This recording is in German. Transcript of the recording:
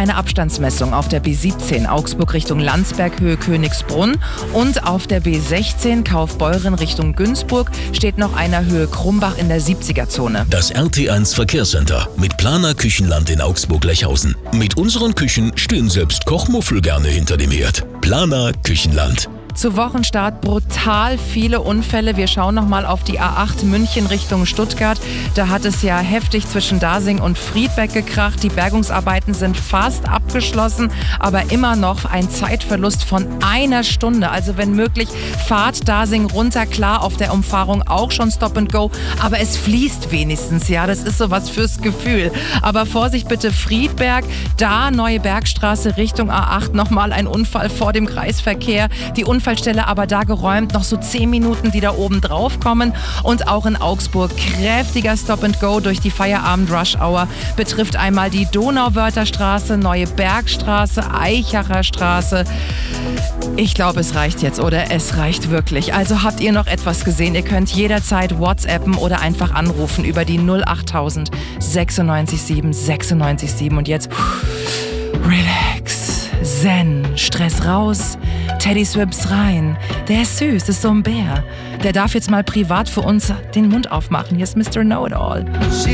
eine Abstandsmessung auf der B17 Augsburg Richtung Landsberg Höhe Königsbrunn und auf der B16 Kaufbeuren Richtung Günzburg steht noch einer Höhe Krumbach in der 70er-Zone. Das RT1 Verkehrscenter mit Planer Küchenland in Augsburg-Lechhausen. Mit unseren Küchen stehen selbst Kochmuffel gerne hinter dem Herd. Planer Küchenland. Zu Wochenstart brutal viele Unfälle. Wir schauen nochmal auf die A8 München Richtung Stuttgart. Da hat es ja heftig zwischen Dasing und Friedberg gekracht. Die Bergungsarbeiten sind fast abgeschlossen, aber immer noch ein Zeitverlust von 1 Stunde. Also wenn möglich, fahrt Dasing runter. Klar, auf der Umfahrung auch schon Stop and Go, aber es fließt wenigstens. Ja, das ist sowas fürs Gefühl. Aber Vorsicht bitte, Friedberg, da Neue Bergstraße Richtung A8 nochmal ein Unfall vor dem Kreisverkehr. Die Unfallstelle aber da geräumt, noch so 10 Minuten, die da oben drauf kommen. Und auch in Augsburg kräftiger Stop and Go durch die Feierabend-Rush-Hour betrifft einmal die Donauwörtherstraße, Neue Bergstraße, Eichacher Straße. Ich glaube, es reicht jetzt, oder? Es reicht wirklich. Also habt ihr noch etwas gesehen? Ihr könnt jederzeit WhatsAppen oder einfach anrufen über die 08000 96 7 96 7. Und jetzt relax, Zen, Stress raus, Teddy Swims rein. Der ist süß, ist so ein Bär. Der darf jetzt mal privat für uns den Mund aufmachen. Hier ist Mr. Know-It-All.